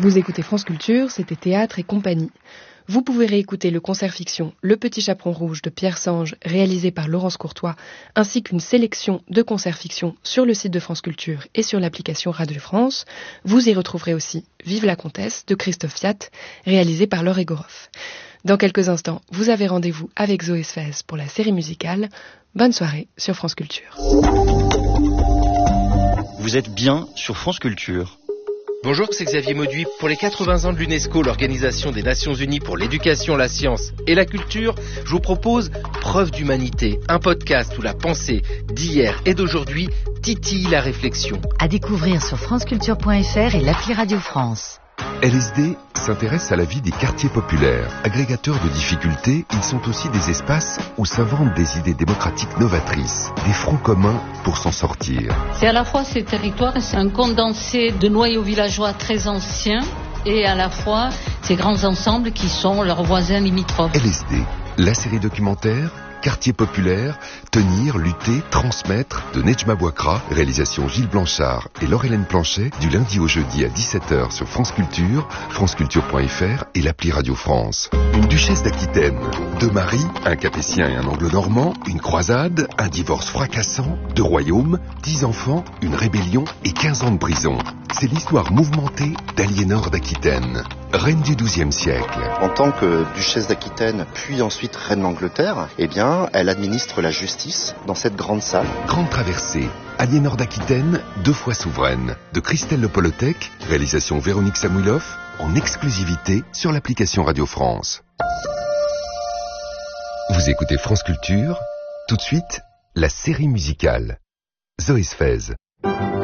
Vous écoutez France Culture, c'était Théâtre et compagnie. Vous pouvez réécouter le concert fiction Le Petit Chaperon Rouge de Pierre Sange, réalisé par Laurence Courtois, ainsi qu'une sélection de concerts fiction sur le site de France Culture et sur l'application Radio France. Vous y retrouverez aussi Vive la Comtesse de Christophe Fiat, réalisé par Laure Egoroff. Dans quelques instants, vous avez rendez-vous avec Zoé Sfez pour la série musicale. Bonne soirée sur France Culture. Vous êtes bien sur France Culture. Bonjour, c'est Xavier Mauduit. Pour les 80 ans de l'UNESCO, l'Organisation des Nations Unies pour l'éducation, la science et la culture, je vous propose Preuve d'humanité, un podcast où la pensée d'hier et d'aujourd'hui titille la réflexion. À découvrir sur franceculture.fr et l'appli Radio France. LSD s'intéresse à la vie des quartiers populaires. Agrégateurs de difficultés, ils sont aussi des espaces où s'inventent des idées démocratiques novatrices, des fronts communs pour s'en sortir. C'est à la fois ces territoires, c'est un condensé de noyaux villageois très anciens et à la fois ces grands ensembles qui sont leurs voisins limitrophes. LSD, la série documentaire Quartier populaire, tenir, lutter, transmettre de Nejma Bouakra, réalisation Gilles Blanchard et Laure-Hélène Planchet, du lundi au jeudi à 17h sur France Culture, franceculture.fr et l'appli Radio France. Une duchesse d'Aquitaine, deux maris, un capétien et un anglo-normand, une croisade, un divorce fracassant, deux royaumes, 10 enfants, une rébellion et 15 ans de prison. C'est l'histoire mouvementée d'Aliénor d'Aquitaine, reine du XIIe siècle. En tant que duchesse d'Aquitaine, puis ensuite reine d'Angleterre, eh bien, elle administre la justice dans cette grande salle. Grande traversée, Aliénor d'Aquitaine, 2 fois souveraine, de Christelle Le Polotec, réalisation Véronique Samouilov, en exclusivité sur l'application Radio France. Vous écoutez France Culture, tout de suite, la série musicale. Zoé Sfez.